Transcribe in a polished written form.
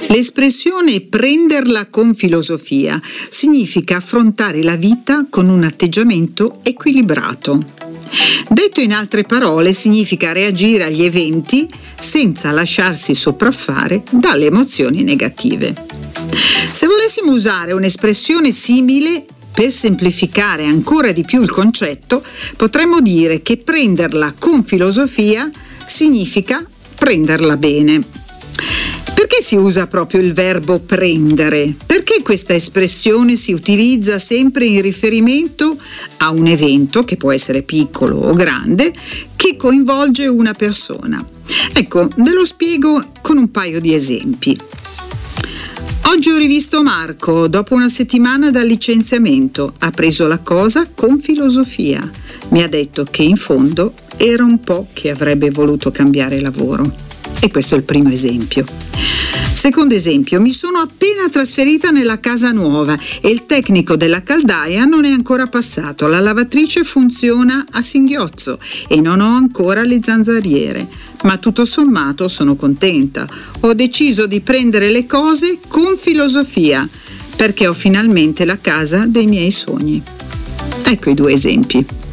L'espressione prenderla con filosofia significa affrontare la vita con un atteggiamento equilibrato. Detto in altre parole, significa reagire agli eventi senza lasciarsi sopraffare dalle emozioni negative. Se volessimo usare un'espressione simile per semplificare ancora di più il concetto, potremmo dire che prenderla con filosofia significa prenderla bene. Perché si usa proprio il verbo prendere? Perché questa espressione si utilizza sempre in riferimento a un evento, che può essere piccolo o grande, che coinvolge una persona? Ecco, ve lo spiego con un paio di esempi. Oggi ho rivisto Marco, dopo una settimana dal licenziamento. Ha preso la cosa con filosofia. Mi ha detto che in fondo era un po' che avrebbe voluto cambiare lavoro. E questo è il primo esempio. Secondo esempio, mi sono appena trasferita nella casa nuova e il tecnico della caldaia non è ancora passato. La lavatrice funziona a singhiozzo e non ho ancora le zanzariere, ma tutto sommato sono contenta. Ho deciso di prendere le cose con filosofia perché ho finalmente la casa dei miei sogni. Ecco i due esempi.